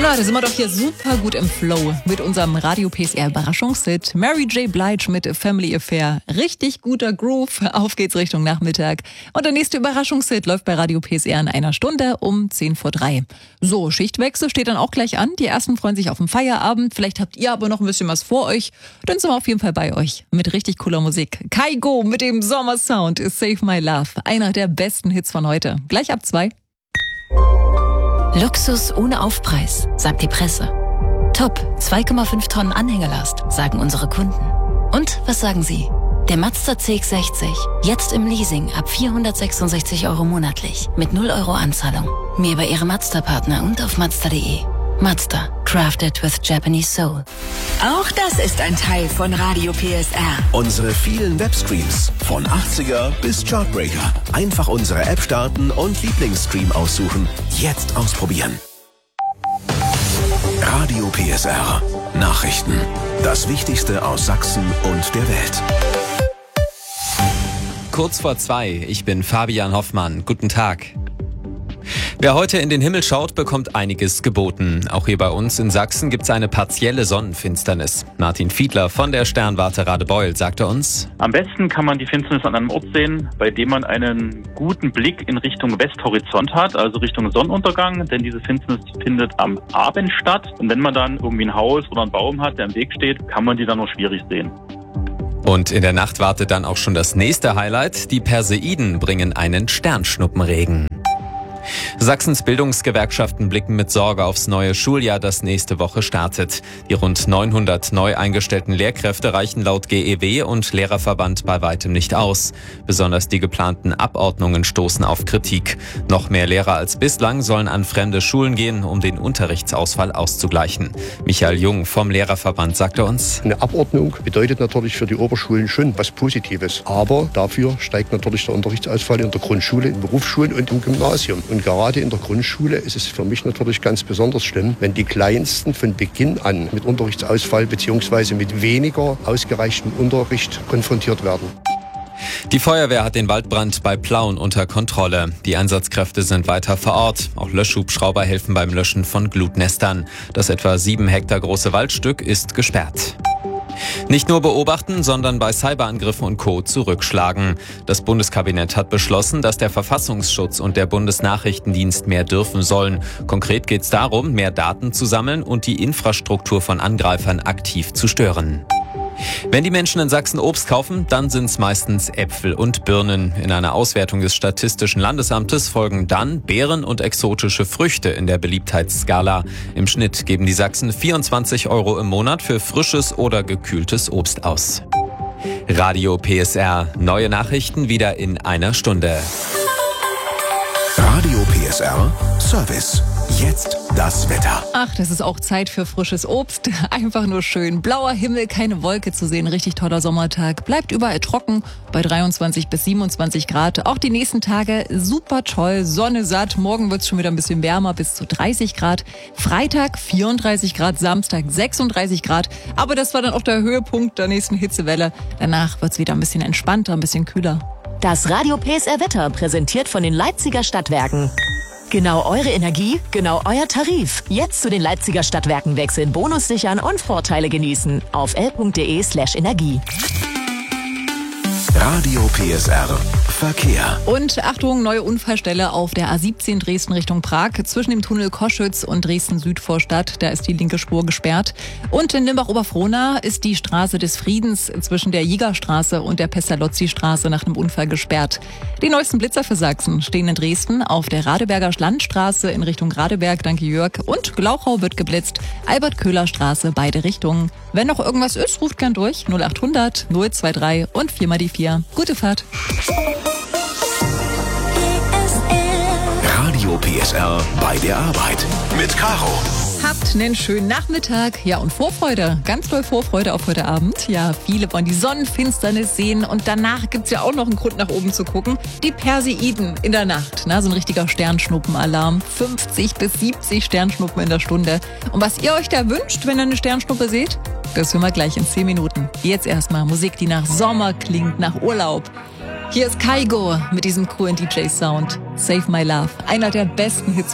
Na, da sind wir doch hier super gut im Flow mit unserem Radio PSR Überraschungshit Mary J. Blige mit A Family Affair. Richtig guter Groove. Auf geht's Richtung Nachmittag. Und der nächste Überraschungshit läuft bei Radio PSR in einer Stunde um 2:10. So, Schichtwechsel steht dann auch gleich an. Die ersten freuen sich auf den Feierabend. Vielleicht habt ihr aber noch ein bisschen was vor euch. Dann sind wir auf jeden Fall bei euch mit richtig cooler Musik. Kygo mit dem Sommersound ist Save My Love. Einer der besten Hits von heute. Gleich ab 2. Luxus ohne Aufpreis, sagt die Presse. Top, 2,5 Tonnen Anhängelast, sagen unsere Kunden. Und was sagen Sie? Der Mazda CX-60, jetzt im Leasing ab 466 € monatlich, mit 0 € Anzahlung. Mehr bei Ihrem Mazda-Partner und auf Mazda.de. Mazda, crafted with Japanese soul. Auch das ist ein Teil von Radio PSR. Unsere vielen Webstreams von 80er bis Chartbreaker. Einfach unsere App starten und Lieblingsstream aussuchen. Jetzt ausprobieren. Radio PSR. Nachrichten. Das Wichtigste aus Sachsen und der Welt. Kurz vor 2, ich bin Fabian Hoffmann. Guten Tag. Wer heute in den Himmel schaut, bekommt einiges geboten. Auch hier bei uns in Sachsen gibt es eine partielle Sonnenfinsternis. Martin Fiedler von der Sternwarte Radebeul sagte uns: Am besten kann man die Finsternis an einem Ort sehen, bei dem man einen guten Blick in Richtung Westhorizont hat, also Richtung Sonnenuntergang, denn diese Finsternis findet am Abend statt. Und wenn man dann irgendwie ein Haus oder einen Baum hat, der im Weg steht, kann man die dann nur schwierig sehen. Und in der Nacht wartet dann auch schon das nächste Highlight. Die Perseiden bringen einen Sternschnuppenregen. Sachsens Bildungsgewerkschaften blicken mit Sorge aufs neue Schuljahr, das nächste Woche startet. Die rund 900 neu eingestellten Lehrkräfte reichen laut GEW und Lehrerverband bei weitem nicht aus. Besonders die geplanten Abordnungen stoßen auf Kritik. Noch mehr Lehrer als bislang sollen an fremde Schulen gehen, um den Unterrichtsausfall auszugleichen. Michael Jung vom Lehrerverband sagte uns: Eine Abordnung bedeutet natürlich für die Oberschulen schon was Positives. Aber dafür steigt natürlich der Unterrichtsausfall in der Grundschule, in Berufsschulen und im Gymnasium. Und gerade in der Grundschule ist es für mich natürlich ganz besonders schlimm, wenn die Kleinsten von Beginn an mit Unterrichtsausfall bzw. mit weniger ausgereichtem Unterricht konfrontiert werden. Die Feuerwehr hat den Waldbrand bei Plauen unter Kontrolle. Die Einsatzkräfte sind weiter vor Ort. Auch Löschhubschrauber helfen beim Löschen von Glutnestern. Das etwa 7 Hektar große Waldstück ist gesperrt. Nicht nur beobachten, sondern bei Cyberangriffen und Co. zurückschlagen. Das Bundeskabinett hat beschlossen, dass der Verfassungsschutz und der Bundesnachrichtendienst mehr dürfen sollen. Konkret geht es darum, mehr Daten zu sammeln und die Infrastruktur von Angreifern aktiv zu stören. Wenn die Menschen in Sachsen Obst kaufen, dann sind es meistens Äpfel und Birnen. In einer Auswertung des Statistischen Landesamtes folgen dann Beeren und exotische Früchte in der Beliebtheitsskala. Im Schnitt geben die Sachsen 24 € im Monat für frisches oder gekühltes Obst aus. Radio PSR. Neue Nachrichten wieder in einer Stunde. Radio PSR Service. Jetzt das Wetter. Ach, das ist auch Zeit für frisches Obst. Einfach nur schön. Blauer Himmel, keine Wolke zu sehen. Richtig toller Sommertag. Bleibt überall trocken bei 23 bis 27 Grad. Auch die nächsten Tage super toll. Sonne satt. Morgen wird es schon wieder ein bisschen wärmer, bis zu 30 Grad. Freitag 34 Grad, Samstag 36 Grad. Aber das war dann auch der Höhepunkt der nächsten Hitzewelle. Danach wird es wieder ein bisschen entspannter, ein bisschen kühler. Das Radio PSR Wetter präsentiert von den Leipziger Stadtwerken. Genau eure Energie, genau euer Tarif. Jetzt zu den Leipziger Stadtwerken wechseln, Bonus sichern und Vorteile genießen. Auf l.de/energie. Radio PSR Verkehr. Und Achtung, neue Unfallstelle auf der A17 Dresden Richtung Prag. Zwischen dem Tunnel Koschütz und Dresden-Südvorstadt, da ist die linke Spur gesperrt. Und in Limbach-Oberfrohna ist die Straße des Friedens zwischen der Jigerstraße und der Pestalozzi-Straße nach einem Unfall gesperrt. Die neuesten Blitzer für Sachsen stehen in Dresden auf der Radeberger Landstraße in Richtung Radeberg, danke Jörg. Und Glauchau wird geblitzt, Albert-Köhler-Straße, beide Richtungen. Wenn noch irgendwas ist, ruft gern durch 0800 023 und 4 mal die 4. Gute Fahrt. Radio PSR bei der Arbeit mit Caro. Habt einen schönen Nachmittag. Ja, und Vorfreude. Ganz doll Vorfreude auf heute Abend. Ja, viele wollen die Sonnenfinsternis sehen. Und danach gibt's ja auch noch einen Grund, nach oben zu gucken. Die Perseiden in der Nacht. Na, so ein richtiger Sternschnuppenalarm. 50 bis 70 Sternschnuppen in der Stunde. Und was ihr euch da wünscht, wenn ihr eine Sternschnuppe seht, das hören wir gleich in 10 Minuten. Jetzt erstmal Musik, die nach Sommer klingt, nach Urlaub. Hier ist Kygo mit diesem coolen DJ-Sound. Save My Love. Einer der besten Hits